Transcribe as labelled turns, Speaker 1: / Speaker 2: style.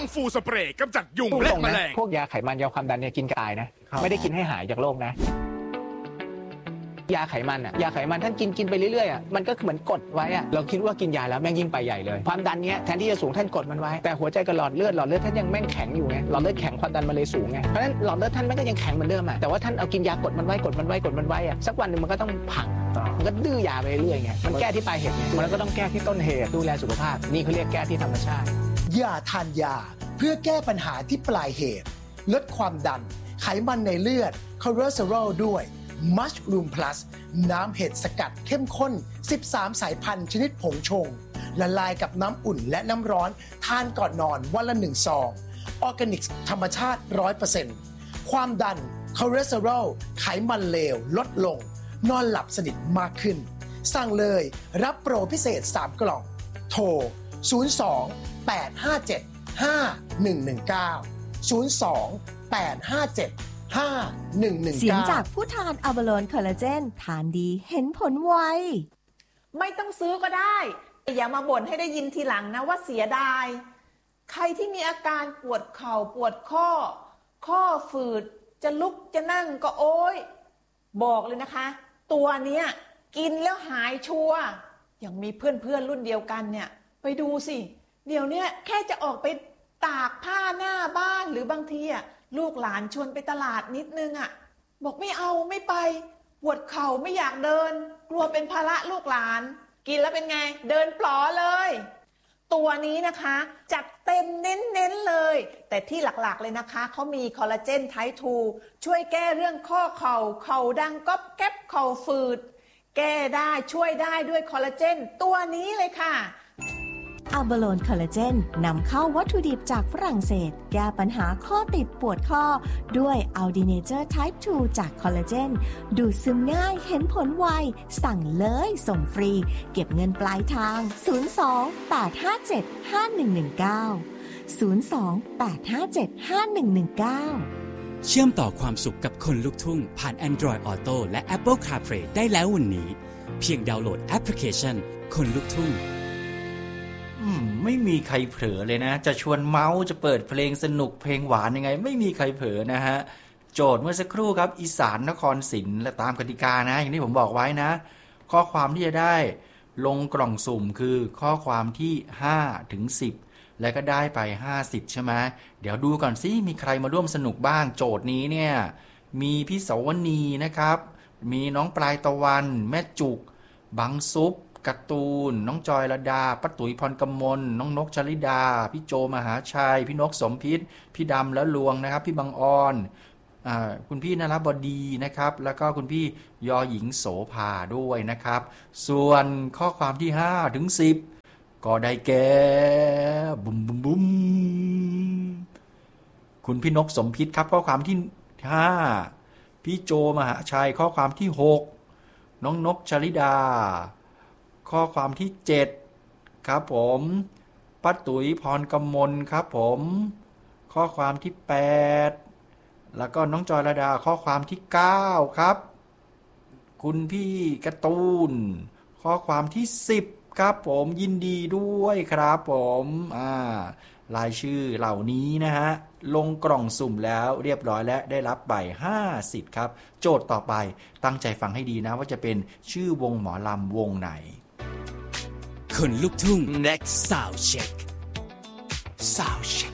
Speaker 1: ฟูสเปรย์กำจัดยุงและแมลง
Speaker 2: พวกยาไขมันยาความดันเนี่ยกินกายนะไม่ได้กินให้หายจากโรคนะยาไขมันอ่ะยาไขมันท่านกินไปเรื่อยๆอ่ะมันก็เหมือนกดไว้อ่ะเราคิดว่ากินยาแล้วแม่งยิ่งไปใหญ่เลยความดันเนี้ยแทนที่จะสูงท่านกดมันไว้แต่หัวใจกับหลอดเลือดท่านยังแม่งแข็งอยู่ไงหลอดเลือดแข็งความดันมันเลยสูงไงเพราะฉะนั้นหลอดเลือดท่านแม่งก็ยังแข็งเหมือนเดิมอ่ะแต่ว่าท่านเอากินยากดมันไว้อ่ะสักวันนึงมันก็ต้องพังมันก็ดื้อยาไปเรื่อยๆไงมันแก้ที่ปลายเหตุไงมันก็ต้องแก้ที่ต้นเหตุดูแลสุขภาพนี่เขาเรียกแก้ที่ธรรมชาติ
Speaker 3: อย่าทานยาเพื่อแก้ปัญหาที่ปลายเหตุลดความดันไขมันในเลือดคอเลสเตอรอลด้วยมัชรูมพลัสน้ำเห็ดสกัดเข้มข้น13สายพันธุ์ชนิดผงชงละลายกับน้ำอุ่นและน้ำร้อนทานก่อนนอนวันละ1ซองออร์แกนิกธรรมชาติ 100% ความดันคอเลสเตอรอลไขมันเลวลดลงนอนหลับสนิทมากขึ้นสั่งเลยรับโปรพิเศษ3กล่องโทร02-857-5119 02-857-5119
Speaker 4: เสียงจากผู้ทานอัลบาโลนคอลลาเจนทานดีเห็นผลไว
Speaker 5: ไม่ต้องซื้อก็ได้อย่ามาบ่นให้ได้ยินทีหลังนะว่าเสียดายใครที่มีอาการปวดเข่าปวดข้อฝืดจะลุกจะนั่งก็โอ๊ยบอกเลยนะคะตัวเนี้ยกินแล้วหายชัวร์อย่างมีเพื่อนรุ่นเดียวกันเนี่ยไปดูสิเดี๋ยวนี้แค่จะออกไปตากผ้าหน้าบ้านหรือบางทีลูกหลานชวนไปตลาดนิดนึงบอกไม่เอาไม่ไปปวดเข่าไม่อยากเดินกลัวเป็นภาระลูกหลานกินแล้วเป็นไงเดินปลอเลยตัวนี้นะคะจัดเต็มเน้นเลยแต่ที่หลักๆเลยนะคะเขามีคอลลาเจนไทป์ 2ช่วยแก้เรื่องข้อเข่าดังก๊อบแก๊บเข่าฝืดแก้ได้ช่วยได้ด้วยคอลลาเจนตัวนี้เลยค่ะ
Speaker 4: อัลบาโลนคอลลาเจนนำเข้าวัตถุดิบจากฝรั่งเศสแก้ปัญหาข้อติดปวดข้อด้วยอัลดีเนเจอร์ไทป์ 2จากคอลลาเจนดูดซึมง่ายเห็นผลไวสั่งเลยส่งฟรีเก็บเงินปลายทาง 02-857-5119 02-857-5119
Speaker 6: เชื่อมต่อความสุขกับคนลุกทุ่งผ่าน Android Auto และ Apple CarPlay ได้แล้ววันนี้เพียงดาวน์โหลดแอปพลิเคชันคนลุกทุ่ง
Speaker 7: ไม่มีใครเผลอเลยนะจะชวนเมาส์จะเปิดเพลงสนุกเพลงหวานยังไงไม่มีใครเผลอนะฮะโจทย์เมื่อสักครู่ครับอีสานนครศรีและตามกติกานะอย่างที่ผมบอกไว้นะข้อความที่จะได้ลงกล่องสุ่มคือข้อความที่5ถึง10และก็ได้ไป50ใช่ไหมเดี๋ยวดูก่อนสิมีใครมาร่วมสนุกบ้างโจทย์นี้เนี่ยมีพี่สวนีนะครับมีน้องปลายตะวันแม่จุกบังซุปการ์ตูนน้องจอยระดาป้าตุ๋ยพรกมลน้องนกชลิดาพี่โจมหาชัยพี่นกสมพิษพี่ดำและลวงนะครับพี่บังออนคุณพี่นรบดีนะครับแล้วก็คุณพี่ยอหญิงโสภาด้วยนะครับส่วนข้อความที่5ถึง10ก็ได้แก่บุ้มบุ้มบุ้มคุณพี่นกสมพิษครับข้อความที่5พี่โจมหาชัยข้อความที่6น้องนกชลิดาข้อความที่7ครับผมป้าตุ๋ยพรกมลครับผมข้อความที่8แล้วก็น้องจอยระดาข้อความที่9ครับคุณพี่การ์ตูนข้อความที่10ครับผมยินดีด้วยครับผมรายชื่อเหล่านี้นะฮะลงกล่องสุ่มแล้วเรียบร้อยและได้รับใบ50ครับโจทย์ต่อไปตั้งใจฟังให้ดีนะว่าจะเป็นชื่อวงหมอลำวงไหน
Speaker 6: คนลุกทุ่ง next sound check sound check